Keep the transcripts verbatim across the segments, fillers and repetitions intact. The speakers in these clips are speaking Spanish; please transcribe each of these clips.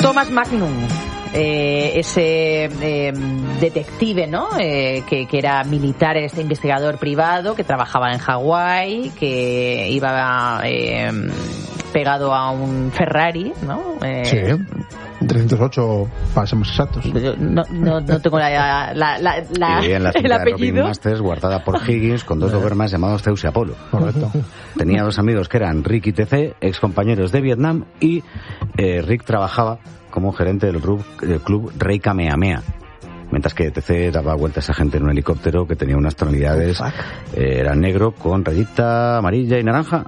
Thomas Magnum, eh, ese eh, detective, ¿no? Eh, que, que era militar, este investigador privado, que trabajaba en Hawái, que iba eh, pegado a un Ferrari, ¿no? Eh, sí, trescientos ocho, para ser más exactos. No, no, no tengo la, la, la, la y en la el apellido. Robin Masters, guardada por Higgins, con dos dobermans llamados Zeus y Apolo. Correcto. Tenía dos amigos que eran Rick y T C, ex compañeros de Vietnam, y eh, Rick trabajaba como gerente del club, del club Rey Kamehameha, mientras que T C daba vueltas a gente en un helicóptero que tenía unas tonalidades, oh, eh, era negro con rayita amarilla y naranja.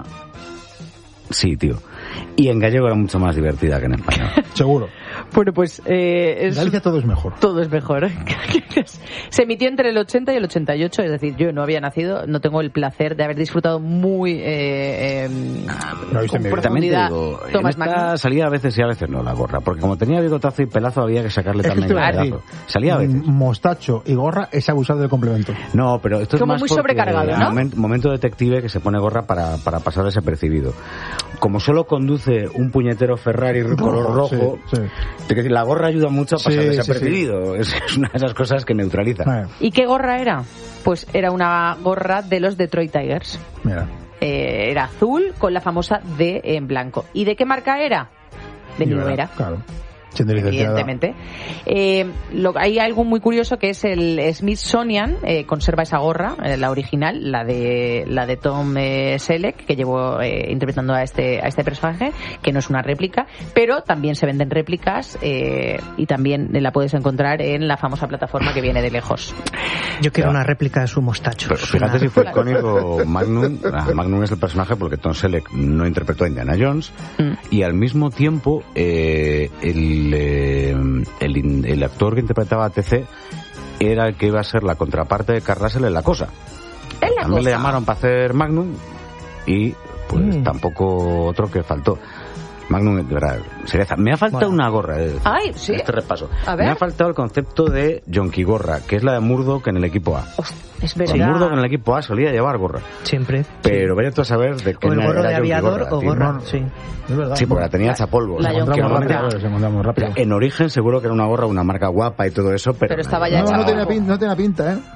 Sí, tío. Y en gallego era mucho más divertida que en español. Seguro. Bueno, pues... Eh, es, en Galicia todo es mejor. Todo es mejor. Se emitió entre el ochenta y el ochenta y ocho, es decir, yo no había nacido, no tengo el placer de haber disfrutado muy eh, eh, no, con profundidad. Digo, Thomas Magnum. Salía a veces y a veces no la gorra, porque como tenía bigotazo y pelazo había que sacarle es también el pedazo. Salía a veces. Mostacho y gorra es abusar del complemento. No, pero esto es como más muy sobrecargado, ¿no? Momento, momento detective que se pone gorra para, para pasar desapercibido. Como solo conduce un puñetero Ferrari color rojo, rojo sí, sí. Es decir, la gorra ayuda mucho a pasar sí, desapercibido. Sí, sí. Es una de esas cosas que neutraliza. Vale. ¿Y qué gorra era? Pues era una gorra de los Detroit Tigers. Mira. Eh, era azul con la famosa D en blanco. ¿Y de qué marca era? De New Era. Claro. Evidentemente. Eh, lo, hay algo muy curioso que es el Smithsonian eh, conserva esa gorra, eh, la original, la de la de Tom eh, Selleck, que llevó eh, interpretando a este a este personaje, que no es una réplica, pero también se venden réplicas eh, y también la puedes encontrar en la famosa plataforma que viene de lejos. Yo quiero claro. una réplica de su mostacho. Pero fíjate si fue icónico Magnum. Magnum es el personaje porque Tom Selleck no interpretó a Indiana Jones mm. y al mismo tiempo eh, el El, el, el actor que interpretaba a T C era el que iba a ser la contraparte de Kurt Russell en La Cosa. ¿En La También Cosa? Le llamaron para hacer Magnum y pues mm. tampoco otro que faltó. Magnum, de verdad, cereza. Me ha faltado bueno. una gorra de Ay, ¿sí? este repaso. A ver. Me ha faltado el concepto de Yonki Gorra, que es la de Murdoch en el equipo A. Oh, es verdad. Sí, Murdoch en el equipo A solía llevar gorra. Siempre. Pero sí. Vaya tú a saber de qué o el no gorro era de aviador gorra, o tío. gorra, no, sí. Es verdad. Sí, porque la tenía chapolvos. La la rápido, rápido. En origen seguro que era una gorra, una marca guapa y todo eso, pero... Pero estaba ya no, hecha no, tenía pinta, no tenía pinta, ¿eh?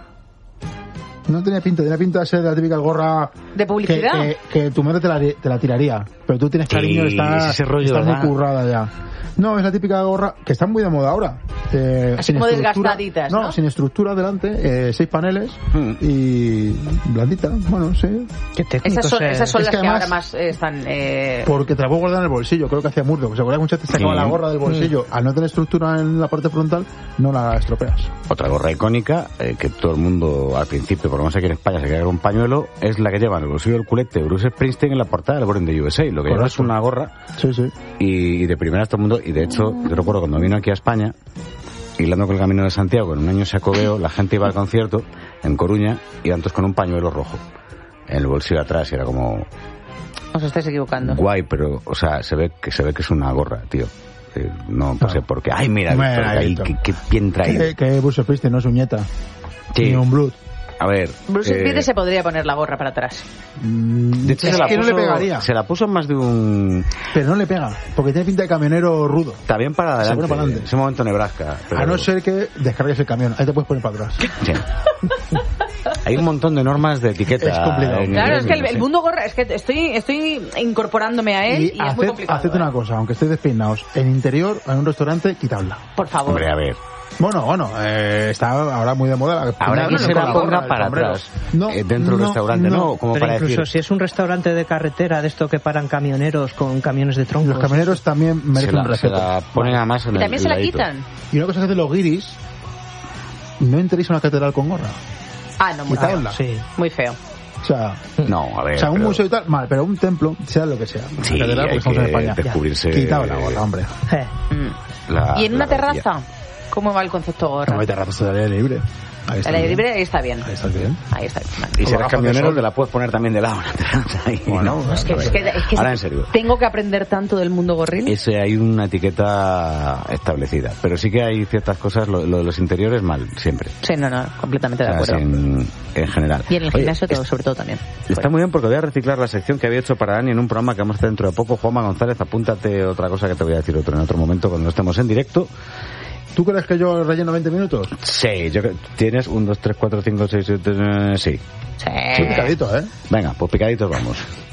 No tenía pinta, tenía pinta de ser de la típica gorra... ¿De publicidad? Que, que, que tu madre te la, te la tiraría, pero tú tienes cariño, sí, está, ese rollo, está muy ¿verdad? currada ya. No, es la típica gorra que está muy de moda ahora. Eh, Así como desgastaditas, ¿no? No, sin estructura delante, eh, seis paneles hmm. y blandita, bueno, sí. Qué técnico, esas son, eh. esas son es las que, que además, ahora más eh, están... Eh... Porque te la puedo guardar en el bolsillo, creo que hacía Murdoch. ¿Se acuerdan que muchas veces sacaba sí. la gorra del bolsillo? Mm. Al no tener estructura en la parte frontal, no la estropeas. Otra gorra icónica, eh, que todo el mundo al principio, por lo menos aquí en España, se queda con un pañuelo, es la que lleva en el bolsillo del culete Bruce Springsteen en la portada del Born in the U S A. Lo que lleva es una gorra sí, sí. Y, y de primeras todo el mundo, y de hecho, yo recuerdo cuando vino aquí a España, hilando con el Camino de Santiago, en un año sacobeo, la gente iba al concierto en Coruña, y iban todos con un pañuelo rojo en el bolsillo de atrás, y era como... Os estáis equivocando. Guay, pero, o sea, se ve que se ve que es una gorra, tío. Eh, no, no sé por qué. Ay, mira, bueno, Víctor, ahí, qué, qué bien traído. Que, que Bruce Springsteen no es uñeta. Sí. Ni un blood. A ver... Bruce Springsteen eh, se podría poner la gorra para atrás. De hecho, es se la que puso, no le pegaría. Se la puso en más de un... Pero no le pega, porque tiene pinta de camionero rudo. Está bien para adelante. Se pone para adelante. Ese momento Nebraska. Pero... A no ser que descargues el camión, ahí te puedes poner para atrás. Sí. Hay un montón de normas de etiqueta. Es complicado. Claro, el es que el, sí. el mundo gorra, es que estoy estoy incorporándome a él y, y haced, es muy complicado. Haced ¿eh? una cosa, aunque estéis despeinados, en interior, en un restaurante, quitadla. Por favor. Hombre, a ver. Bueno, bueno, eh, está ahora muy de moda la Ahora que se la ponga para atrás, no, eh, dentro del no, restaurante, no. ¿no? Como Pero para incluso decir... si es un restaurante de carretera, de esto que paran camioneros con camiones de troncos. Los camioneros también merecen se la, un respeto. Se la ponen además en Y el también se la ladito. quitan. Y una cosa que hacen los guiris, no entréis a una catedral con gorra. Ah, no, muy feo. Quitadla. Sí. Muy feo. O sea, No, a ver. o sea, un pero... museo y tal, mal, pero un templo, sea lo que sea. Sí, catedral, hay porque estamos en que España. descubrirse... Quitadla la gorra, hombre. Eh. Mm. La, ¿Y en una la terraza? ¿Cómo va el concepto gorra? No, terrazas de aire libre. Ahí está El aire bien. libre ahí está bien. Ahí está bien. Ahí está bien. Vale. Y si Con eres gafas de camionero, sol. te la puedes poner también de lado. Ahí, Bueno, ¿no? Es que, es que, es que Ahora, en serio. tengo que aprender tanto del mundo gorril. Ese hay una etiqueta establecida. Pero sí que hay ciertas cosas, lo, lo de los interiores mal, siempre. Sí, no, no, completamente de O sea, acuerdo. en, en general. Y en el Oye, gimnasio todo, es- sobre todo también. Está muy bien porque voy a reciclar la sección que había hecho para Dani en un programa que vamos a hacer dentro de poco. Juanma González, apúntate otra cosa que te voy a decir otro en otro momento cuando estemos en directo. ¿Tú crees que yo relleno veinte minutos? Sí, yo creo- tienes un, dos, tres, cuatro, cinco, seis, siete, sí. Sí. Sí, picadito, ¿eh? Venga, pues picaditos vamos.